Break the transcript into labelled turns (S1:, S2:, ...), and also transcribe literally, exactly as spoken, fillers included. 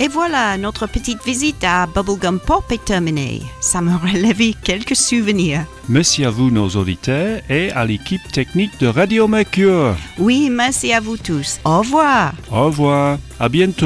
S1: Et voilà, notre petite visite à Bubblegum Pop est terminée. Ça me relève quelques souvenirs.
S2: Merci à vous, nos auditeurs, et à l'équipe technique de Radio Mercure.
S1: Oui, merci à vous tous. Au revoir.
S2: Au revoir. À bientôt.